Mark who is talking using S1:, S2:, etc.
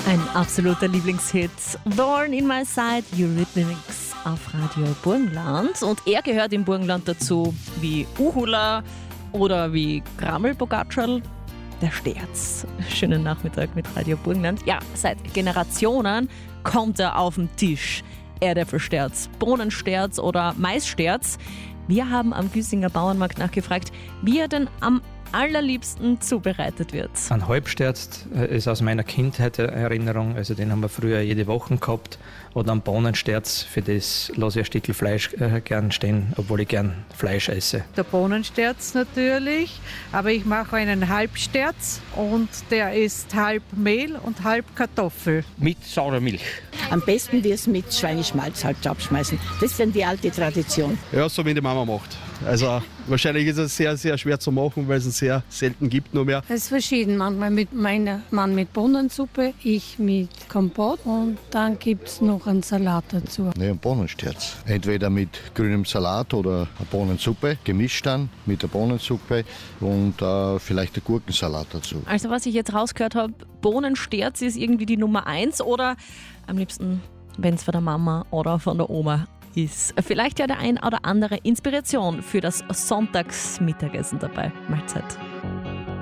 S1: Ein absoluter Lieblingshit. Thorn in my side, Eurythmics auf Radio Burgenland. Und er gehört im Burgenland dazu wie Uhula oder wie Grammel-Bogatschal. Der Sterz. Schönen Nachmittag mit Radio Burgenland. Ja, seit Generationen kommt er auf den Tisch. Erdäpfelsterz, Bohnensterz oder Maissterz. Wir haben am Güssinger Bauernmarkt nachgefragt, wie er denn am allerliebsten zubereitet wird.
S2: Ein Halbsterz ist aus meiner Kindheit eine Erinnerung, also den haben wir früher jede Woche gehabt. Oder ein Bohnensterz, für das lasse ich ein Stückchen Fleisch gern stehen, obwohl ich gern Fleisch esse.
S3: Der Bohnensterz natürlich, aber ich mache einen Halbsterz und der ist halb Mehl und halb Kartoffel.
S4: Mit saurer Milch.
S5: Am besten wir es mit Schweineschmalz halt abschmeißen. Das ist dann die alte Tradition.
S6: Ja, so wie die Mama macht. Also wahrscheinlich ist es sehr, sehr schwer zu machen, weil es es sehr selten gibt nur mehr.
S7: Es ist verschieden. Manchmal mit meiner Mann mit Bohnensuppe, ich mit Kompott und dann gibt es noch einen Salat dazu.
S8: Ne, ein Bohnensterz. Entweder mit grünem Salat oder eine Bohnensuppe, gemischt dann mit der Bohnensuppe und vielleicht der Gurkensalat dazu.
S1: Also was ich jetzt rausgehört habe, Bohnensterz ist irgendwie die Nummer 1 oder am liebsten, wenn es von der Mama oder von der Oma ist. Vielleicht ja der ein oder andere Inspiration für das Sonntagsmittagessen dabei. Mahlzeit.